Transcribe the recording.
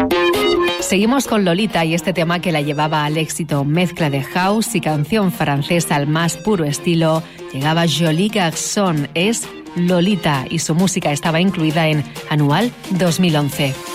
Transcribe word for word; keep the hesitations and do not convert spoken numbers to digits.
Seguimos con Lolita y este tema que la llevaba al éxito, mezcla de house y canción francesa al más puro estilo. Llegaba Jolie Garçon, es Lolita y su música estaba incluida en Anual dos mil once.